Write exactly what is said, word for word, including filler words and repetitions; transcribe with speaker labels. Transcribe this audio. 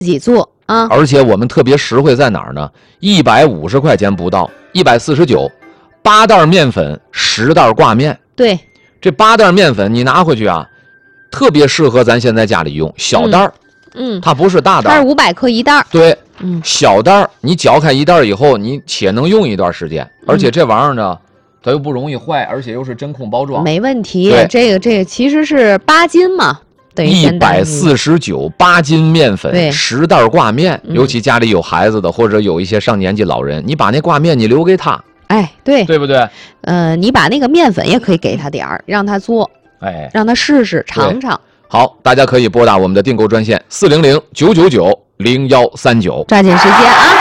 Speaker 1: 己做啊。
Speaker 2: 而且我们特别实惠在哪儿呢？一百五十块钱不到，一百四十九，八袋面粉，十袋挂面。
Speaker 1: 对，
Speaker 2: 这八袋面粉你拿回去啊，特别适合咱现在家里用，小袋儿。
Speaker 1: 嗯，
Speaker 2: 它不是大袋，
Speaker 1: 它是五百克一袋。
Speaker 2: 对，
Speaker 1: 嗯，
Speaker 2: 小袋儿，你搅开一袋以后，你且能用一段时间，而且这玩意儿呢，它又不容易坏，而且又是真空包装，
Speaker 1: 没问题。
Speaker 2: 对，
Speaker 1: 这个这个其实是八斤嘛，等于
Speaker 2: 一百四十九八斤面粉，十袋挂面。
Speaker 1: 嗯、
Speaker 2: 尤其家里有孩子的，或者有一些上年纪老人，你把那挂面你留给他，
Speaker 1: 哎，对，
Speaker 2: 对不对？
Speaker 1: 呃，你把那个面粉也可以给他点儿，让他做，
Speaker 2: 哎，
Speaker 1: 让他试试尝尝。
Speaker 2: 好，大家可以拨打我们的订购专线四零零九九九零幺三九，
Speaker 1: 抓紧时间啊！